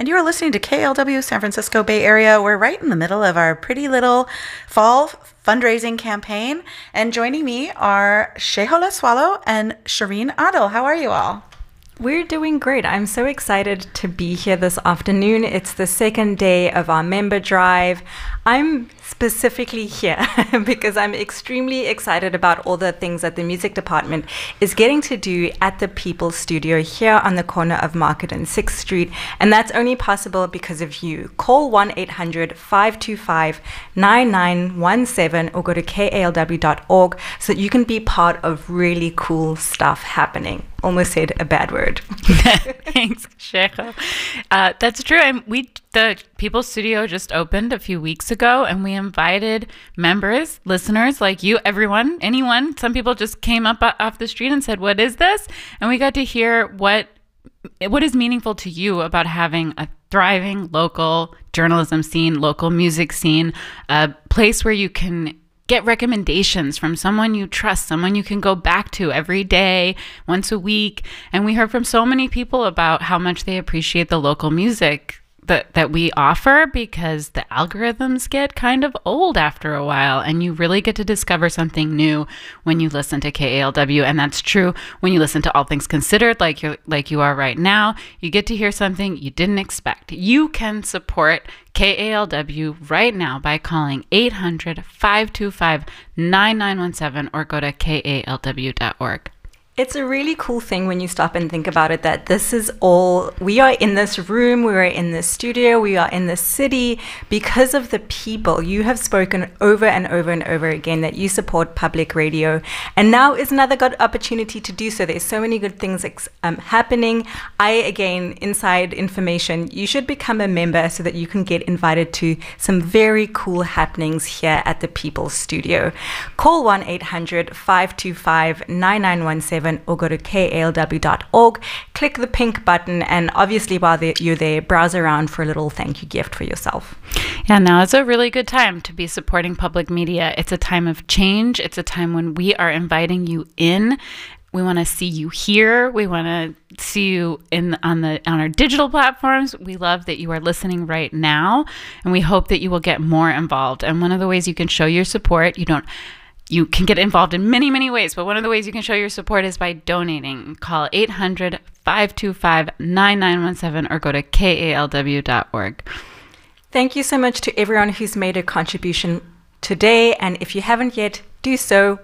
and you are listening to KLW San Francisco Bay Area. We're right in the middle of our pretty little fall fundraising campaign, and joining me are Shehola Swallow and Shireen Adil. How are you all? We're doing great. I'm so excited to be here this afternoon. It's the second day of our member drive. I'm specifically here because I'm extremely excited about all the things that the music department is getting to do at the People's Studio here on the corner of Market and 6th Street. And that's only possible because of you. Call 1-800-525-9917 or go to kalw.org so that you can be part of really cool stuff happening. Almost said a bad word. Thanks, Sheho. That's true. The People's Studio just opened a few weeks ago, and we invited members, listeners like you, everyone, anyone. Some people just came up off the street and said, "What is this?" And we got to hear what is meaningful to you about having a thriving local journalism scene, local music scene, a place where you can get recommendations from someone you trust, someone you can go back to every day, once a week. And we heard from so many people about how much they appreciate the local music that we offer, because the algorithms get kind of old after a while, and you really get to discover something new when you listen to KALW. And that's true when you listen to All Things Considered, like you are right now. You get to hear something you didn't expect. You can support KALW right now by calling 800-525-9917 or go to kalw.org. It's a really cool thing when you stop and think about it, that this is all, we are in this room, we are in this studio, we are in this city because of the people. You have spoken over and over and over again that you support public radio, and now is another good opportunity to do so. There's so many good things happening. Again, inside information, you should become a member so that you can get invited to some very cool happenings here at the People's Studio. Call 1-800-525-9917 or go to kalw.org, click the pink button, and obviously while you're there, browse around for a little thank you gift for yourself. Yeah, now it's a really good time to be supporting public media. It's a time of change. It's a time when we are inviting you in. We want to see you here. We want to see you on our digital platforms. We love that you are listening right now, and we hope that you will get more involved. And one of the ways you can show your support, you can get involved in many, many ways, but one of the ways you can show your support is by donating. Call 800-525-9917 or go to kalw.org. Thank you so much to everyone who's made a contribution today. And if you haven't yet, do so.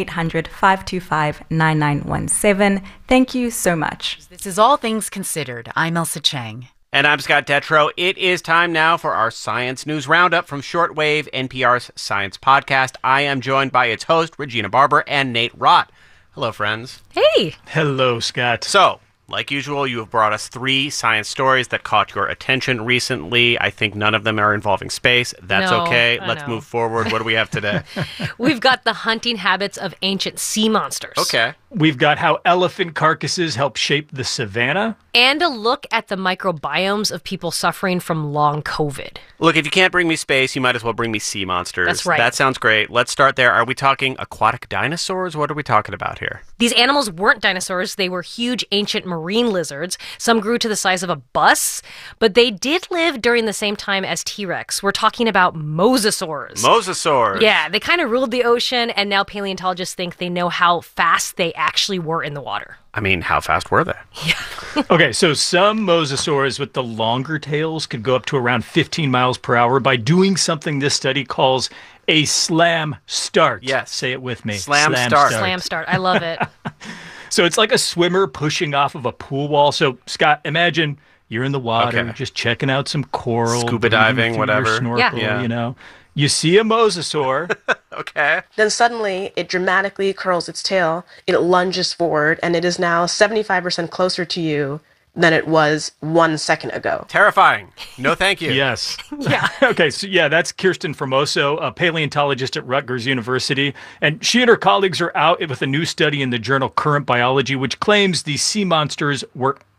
1-800-525-9917. Thank you so much. This is All Things Considered. I'm Elsa Chang. And I'm Scott Detrow. It is time now for our Science News Roundup from Shortwave, NPR's science podcast. I am joined by its host, Regina Barber, and Nate Rott. Hello, friends. Hey. Hello, Scott. So, like usual, you have brought us 3 science stories that caught your attention recently. I think none of them are involving space. That's okay. Let's move forward. What do we have today? We've got the hunting habits of ancient sea monsters. Okay. We've got how elephant carcasses help shape the savannah. And a look at the microbiomes of people suffering from long COVID. Look, if you can't bring me space, you might as well bring me sea monsters. That's right. That sounds great. Let's start there. Are we talking aquatic dinosaurs? What are we talking about here? These animals weren't dinosaurs. They were huge ancient marine lizards. Some grew to the size of a bus, but they did live during the same time as T-Rex. We're talking about mosasaurs. Mosasaurs. Yeah, they kind of ruled the ocean, and now paleontologists think they know how fast they actually were in the water. I mean, how fast were they? Yeah. Okay, so some mosasaurs with the longer tails could go up to around 15 miles per hour by doing something this study calls a slam start. Yes. Say it with me. Slam start. Slam start. I love it. So it's like a swimmer pushing off of a pool wall. So, Scott, imagine you're in the water, just checking out some coral. Scuba diving, whatever. Your snorkel, you know. You see a mosasaur. Okay. Then suddenly, it dramatically curls its tail, it lunges forward, and it is now 75% closer to you than it was 1 second ago. Terrifying. No, thank you. Yes. Yeah. Okay, so that's Kirsten Formoso, a paleontologist at Rutgers University. And she and her colleagues are out with a new study in the journal Current Biology, which claims these sea monsters were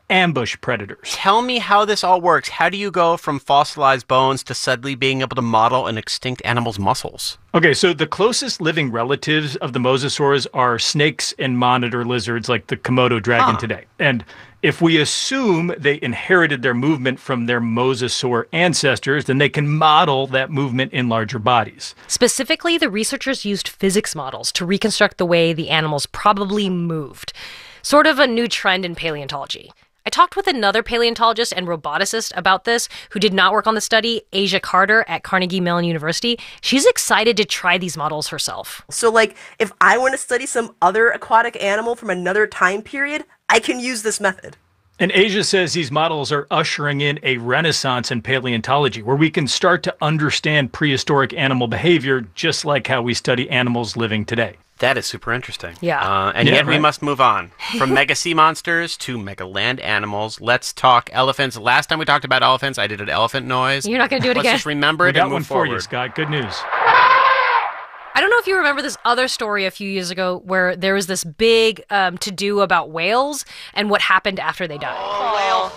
ambush predators. Tell me how this all works. How do you go from fossilized bones to suddenly being able to model an extinct animal's muscles? Okay, so the closest living relatives of the mosasaurs are snakes and monitor lizards like the Komodo dragon today. And if we assume they inherited their movement from their mosasaur ancestors, then they can model that movement in larger bodies. Specifically, the researchers used physics models to reconstruct the way the animals probably moved. Sort of a new trend in paleontology. I talked with another paleontologist and roboticist about this who did not work on the study, Asia Carter at Carnegie Mellon University. She's excited to try these models herself. So, if I want to study some other aquatic animal from another time period, I can use this method. And Asia says these models are ushering in a renaissance in paleontology where we can start to understand prehistoric animal behavior just like how we study animals living today. That is super interesting. Yeah. Yet we must move on. From mega sea monsters to mega land animals, let's talk elephants. Last time we talked about elephants, I did an elephant noise. You're not going to do it again? Let's just remember it and move forward. We got one for you, Scott. Good news. I don't know if you remember this other story a few years ago where there was this big to-do about whales and what happened after they died. Whale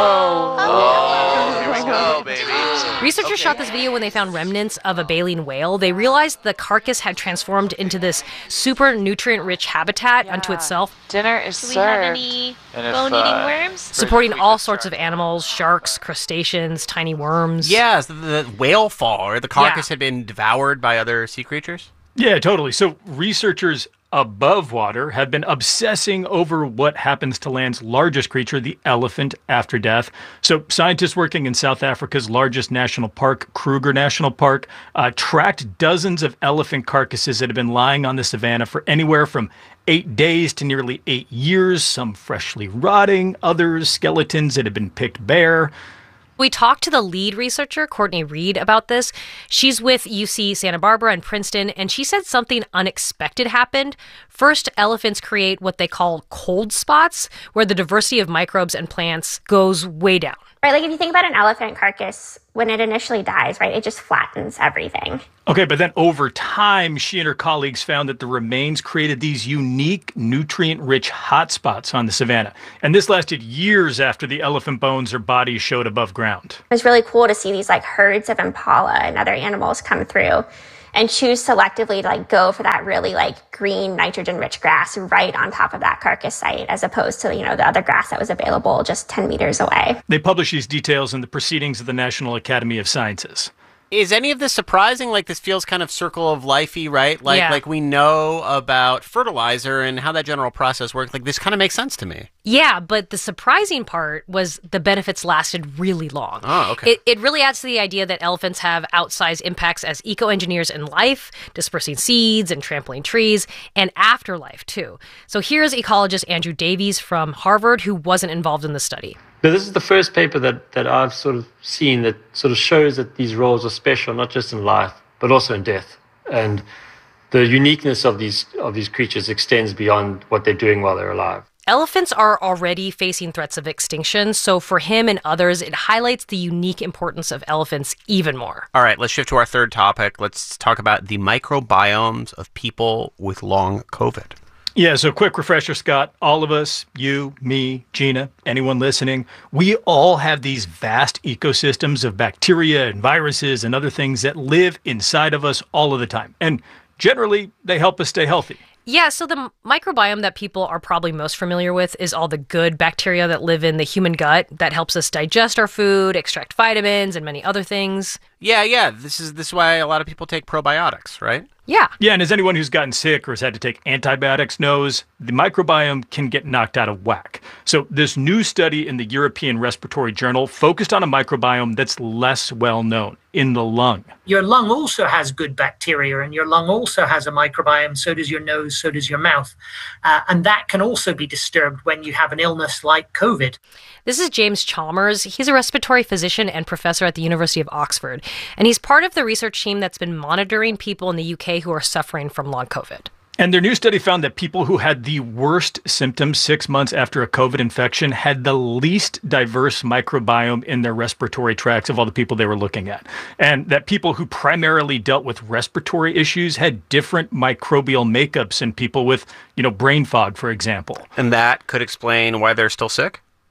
fall. Here we go, baby. Researchers shot this video when they found remnants of a baleen whale. They realized the carcass had transformed into this super nutrient-rich habitat unto itself. Dinner is served. Do we have any bone-eating worms? Supporting all sorts of animals, sharks, crustaceans, tiny worms. Yes, the whale fall, or the carcass had been devoured by other sea creatures? Yeah, totally. So researchers above water have been obsessing over what happens to land's largest creature, the elephant, after death. So scientists working in South Africa's largest national park, Kruger National Park, tracked dozens of elephant carcasses that have been lying on the savannah for anywhere from 8 days to nearly 8 years, some freshly rotting, others skeletons that have been picked bare. We talked to the lead researcher, Courtney Reed, about this. She's with UC Santa Barbara and Princeton, and she said something unexpected happened. First, elephants create what they call cold spots, where the diversity of microbes and plants goes way down. Right, if you think about an elephant carcass, when it initially dies, right, it just flattens everything. Okay, but then over time, she and her colleagues found that the remains created these unique, nutrient-rich hotspots on the savannah. And this lasted years after the elephant bones or bodies showed above ground. It was really cool to see these herds of impala and other animals come through and choose selectively to go for that really green, nitrogen-rich grass right on top of that carcass site, as opposed to, the other grass that was available just 10 meters away. They publish these details in the Proceedings of the National Academy of Sciences. Is any of this surprising? This feels kind of circle of life-y, right? Like we know about fertilizer and how that general process works. This kind of makes sense to me. Yeah, but the surprising part was the benefits lasted really long. Oh, okay. It really adds to the idea that elephants have outsized impacts as eco-engineers in life, dispersing seeds and trampling trees, and afterlife, too. So here's ecologist Andrew Davies from Harvard, who wasn't involved in the study. So this is the first paper that I've sort of seen that sort of shows that these roles are special, not just in life, but also in death. And the uniqueness of these creatures extends beyond what they're doing while they're alive. Elephants are already facing threats of extinction, so for him and others, it highlights the unique importance of elephants even more. All right, let's shift to our third topic. Let's talk about the microbiomes of people with long COVID. Yeah, so quick refresher, Scott. All of us, you, me, Gina, anyone listening, we all have these vast ecosystems of bacteria and viruses and other things that live inside of us all of the time. And generally, they help us stay healthy. Yeah, so the microbiome that people are probably most familiar with is all the good bacteria that live in the human gut that helps us digest our food, extract vitamins, and many other things. Yeah. This is why a lot of people take probiotics, right? Yeah. Yeah, and as anyone who's gotten sick or has had to take antibiotics knows, the microbiome can get knocked out of whack. So this new study in the European Respiratory Journal focused on a microbiome that's less well known, in the lung. Your lung also has good bacteria, and your lung also has a microbiome. So does your nose, so does your mouth. And that can also be disturbed when you have an illness like COVID. This is James Chalmers. He's a respiratory physician and professor at the University of Oxford. And he's part of the research team that's been monitoring people in the UK who are suffering from long COVID. And their new study found that people who had the worst symptoms 6 months after a COVID infection had the least diverse microbiome in their respiratory tracts of all the people they were looking at. And that people who primarily dealt with respiratory issues had different microbial makeups in people with, brain fog, for example. And that could explain why they're still sick?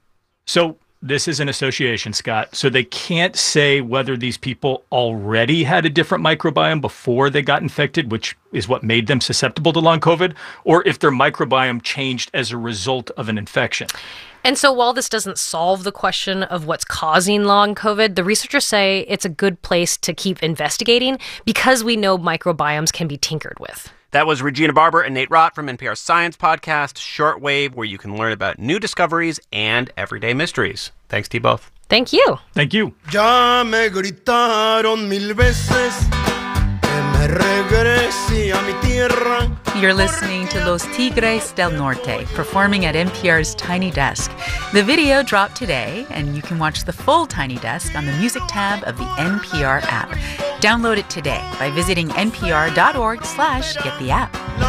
So this is an association, Scott. So they can't say whether these people already had a different microbiome before they got infected, which is what made them susceptible to long COVID, or if their microbiome changed as a result of an infection. And so while this doesn't solve the question of what's causing long COVID, the researchers say it's a good place to keep investigating because we know microbiomes can be tinkered with. That was Regina Barber and Nate Rott from NPR Science Podcast, Shortwave, where you can learn about new discoveries and everyday mysteries. Thanks to you both. Thank you. Thank you. Ya me gritaron 1000 veces que me regrese a mi tierra. You're listening to Los Tigres del Norte, performing at NPR's Tiny Desk. The video dropped today, and you can watch the full Tiny Desk on the music tab of the NPR app. Download it today by visiting npr.org/get the app.